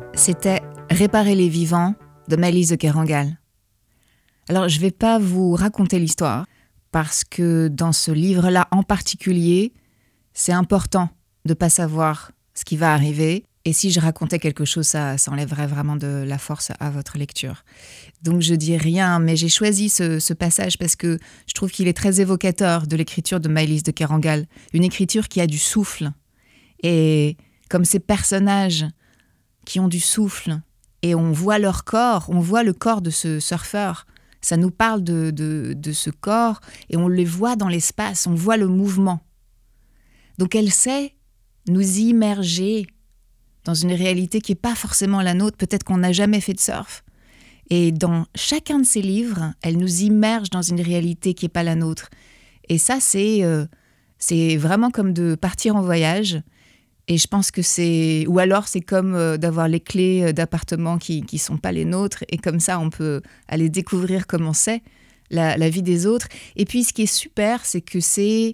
C'était Réparer les vivants de Maëlys de Kerangal. Alors, je ne vais pas vous raconter l'histoire, parce que dans ce livre-là en particulier, c'est important de ne pas savoir ce qui va arriver. Et si je racontais quelque chose, ça enlèverait vraiment de la force à votre lecture. Donc je dis rien, mais j'ai choisi ce passage parce que je trouve qu'il est très évocateur de l'écriture de Maëlys de Kerangal. Une écriture qui a du souffle. Et comme ces personnages qui ont du souffle, et on voit leur corps, on voit le corps de ce surfeur. Ça nous parle de ce corps, et on les voit dans l'espace, on voit le mouvement. Donc elle sait nous immerger dans une réalité qui n'est pas forcément la nôtre. Peut-être qu'on n'a jamais fait de surf. Et dans chacun de ses livres, elle nous immerge dans une réalité qui n'est pas la nôtre. Et ça, c'est vraiment comme de partir en voyage. Et je pense que c'est... Ou alors, c'est comme d'avoir les clés d'appartements qui ne sont pas les nôtres. Et comme ça, on peut aller découvrir comment c'est la vie des autres. Et puis, ce qui est super, c'est que c'est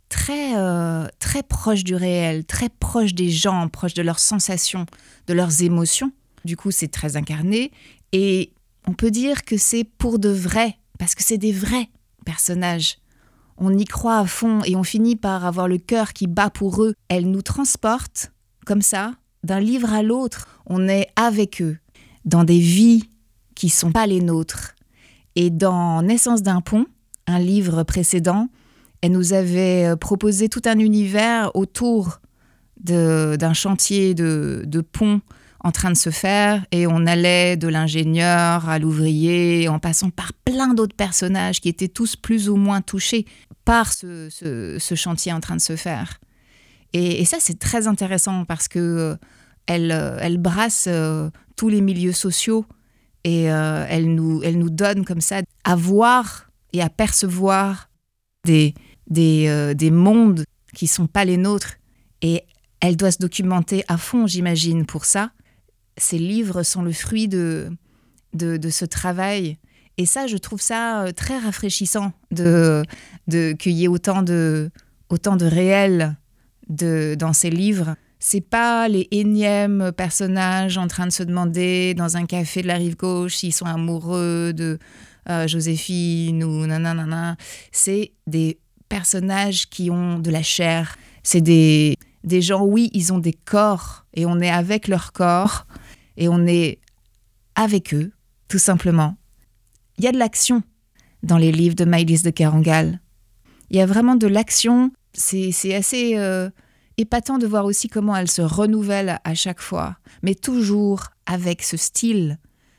très proche du réel, très proche des gens, proche de leurs sensations, de leurs émotions. Du coup, c'est très incarné. Et on peut dire que c'est pour de vrai, parce que c'est des vrais personnages. On y croit à fond et on finit par avoir le cœur qui bat pour eux. Elle nous transporte, comme ça, d'un livre à l'autre. On est avec eux, dans des vies qui ne sont pas les nôtres. Et dans Naissance d'un pont, un livre précédent, elle nous avait proposé tout un univers autour d'un chantier de pont en train de se faire, et on allait de l'ingénieur à l'ouvrier, en passant par plein d'autres personnages qui étaient tous plus ou moins touchés par ce chantier en train de se faire. Et ça, c'est très intéressant parce que elle brasse tous les milieux sociaux, et elle nous donne comme ça à voir et à percevoir des mondes qui ne sont pas les nôtres. Et elle doit se documenter à fond, j'imagine, pour ça. Ces livres sont le fruit de ce travail. Et ça, je trouve ça très rafraîchissant qu'il y ait autant de réel dans ces livres. C'est pas les énièmes personnages en train de se demander dans un café de la rive gauche s'ils sont amoureux de Joséphine ou nanana. C'est des personnages qui ont de la chair. C'est des gens, oui, ils ont des corps et on est avec leur corps et on est avec eux, tout simplement. Il y a de l'action dans les livres de Maëlys de Kerangal. Il y a vraiment de l'action. C'est assez épatant de voir aussi comment elle se renouvelle à chaque fois, mais toujours avec ce style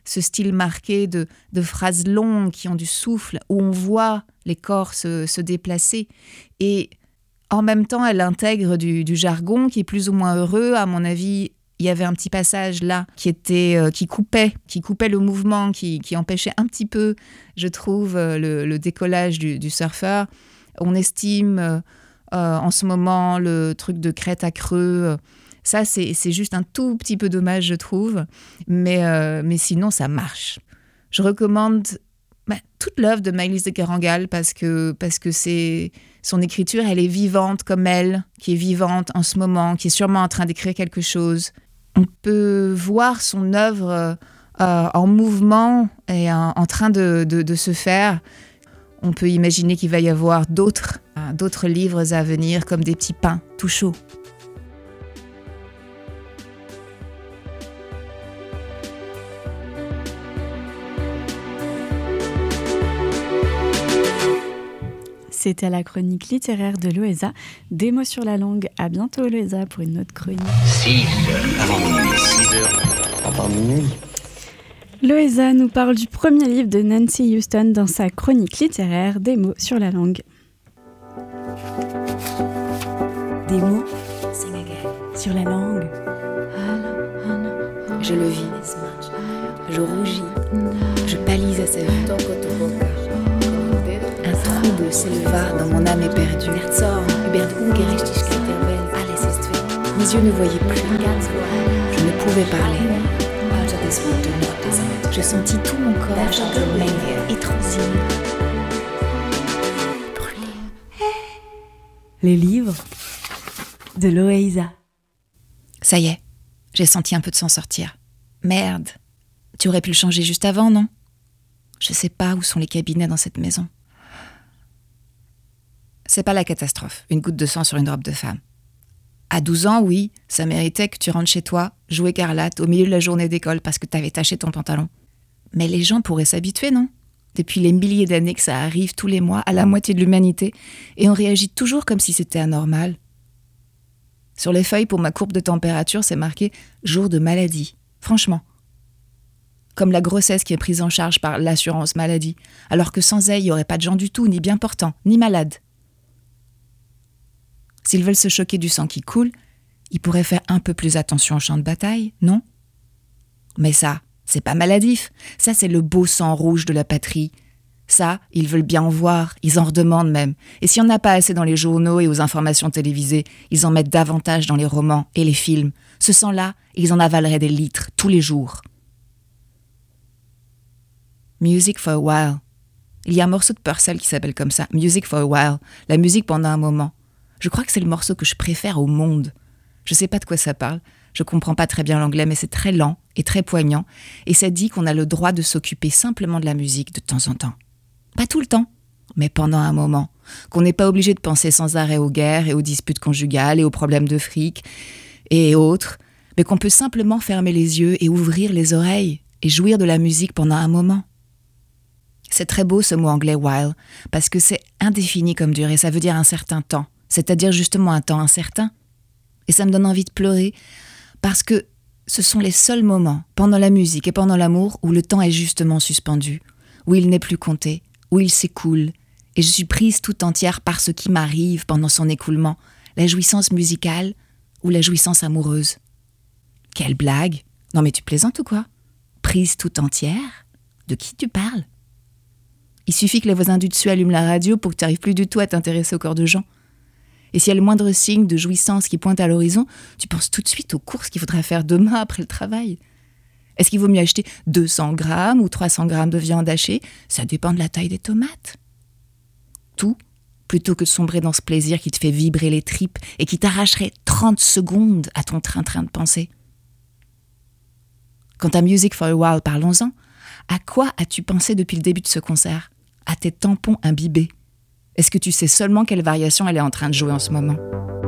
marqué de phrases longues qui ont du souffle, où on voit les corps se déplacer. Et en même temps, elle intègre du jargon qui est plus ou moins heureux. À mon avis, il y avait un petit passage là qui coupait le mouvement, qui empêchait un petit peu, je trouve, le décollage du surfeur. On estime en ce moment le truc de crête à creux. Ça, c'est juste un tout petit peu dommage, je trouve. Mais sinon, ça marche. Je recommande toute l'œuvre de Maëlys de Kerangal parce que c'est son écriture, elle est vivante comme elle, qui est vivante en ce moment, qui est sûrement en train d'écrire quelque chose. On peut voir son œuvre en mouvement et en train de se faire. On peut imaginer qu'il va y avoir d'autres livres à venir, comme des petits pains tout chauds. C'était la chronique littéraire de Loéza. Des mots sur la langue. À bientôt, Loéza, pour une autre chronique. 6 heures avant minuit, 6 heures avant minuit. Loéza nous parle du premier livre de Nancy Houston dans sa chronique littéraire Des mots sur la langue. Des mots sur la langue. Je le vis, je rougis, je pâlis à sa vue. Un trouble s'éleva dans mon âme éperdue. Mes yeux ne voyaient plus, je ne pouvais parler. Je sentis tout mon corps étranger, brûler. Les livres de Loéza. Ça y est, j'ai senti un peu de s'en sortir. Merde. Tu aurais pu le changer juste avant, non? Je sais pas où sont les cabinets dans cette maison. C'est pas la catastrophe, une goutte de sang sur une robe de femme. À 12 ans, oui, ça méritait que tu rentres chez toi, jouer écarlate au milieu de la journée d'école parce que t'avais taché ton pantalon. Mais les gens pourraient s'habituer, non? Depuis les milliers d'années que ça arrive tous les mois à la moitié de l'humanité, et on réagit toujours comme si c'était anormal. Sur les feuilles pour ma courbe de température, c'est marqué « jour de maladie ». Franchement. Comme la grossesse qui est prise en charge par l'assurance maladie, alors que sans elle, il n'y aurait pas de gens du tout, ni bien portants, ni malades. S'ils veulent se choquer du sang qui coule, ils pourraient faire un peu plus attention au champ de bataille, non? Mais ça, c'est pas maladif. Ça, c'est le beau sang rouge de la patrie. Ça, ils veulent bien en voir, ils en redemandent même. Et s'il n'y en a pas assez dans les journaux et aux informations télévisées, ils en mettent davantage dans les romans et les films. Ce sang-là, ils en avaleraient des litres, tous les jours. Music for a while. Il y a un morceau de Purcell qui s'appelle comme ça, Music for a while, la musique pendant un moment. Je crois que c'est le morceau que je préfère au monde. Je sais pas de quoi ça parle, je comprends pas très bien l'anglais, mais c'est très lent et très poignant, et ça dit qu'on a le droit de s'occuper simplement de la musique de temps en temps. Pas tout le temps, mais pendant un moment. Qu'on n'est pas obligé de penser sans arrêt aux guerres et aux disputes conjugales et aux problèmes de fric et autres, mais qu'on peut simplement fermer les yeux et ouvrir les oreilles et jouir de la musique pendant un moment. C'est très beau ce mot anglais « while », parce que c'est indéfini comme durée, ça veut dire un certain temps, c'est-à-dire justement un temps incertain. Et ça me donne envie de pleurer, parce que ce sont les seuls moments, pendant la musique et pendant l'amour, où le temps est justement suspendu, où il n'est plus compté, où il s'écoule, et je suis prise tout entière par ce qui m'arrive pendant son écoulement, la jouissance musicale ou la jouissance amoureuse. Quelle blague! Non mais tu plaisantes ou quoi? Prise tout entière? De qui tu parles? Il suffit que les voisins du dessus allument la radio pour que tu n'arrives plus du tout à t'intéresser au corps de gens. Et s'il y a le moindre signe de jouissance qui pointe à l'horizon, tu penses tout de suite aux courses qu'il faudra faire demain après le travail. Est-ce qu'il vaut mieux acheter 200 grammes ou 300 grammes de viande hachée? Ça dépend de la taille des tomates. Tout, plutôt que de sombrer dans ce plaisir qui te fait vibrer les tripes et qui t'arracherait 30 secondes à ton train-train de pensée. Quant à Music for a While, parlons-en. À quoi as-tu pensé depuis le début de ce concert? À tes tampons imbibés? Est-ce que tu sais seulement quelle variation elle est en train de jouer en ce moment?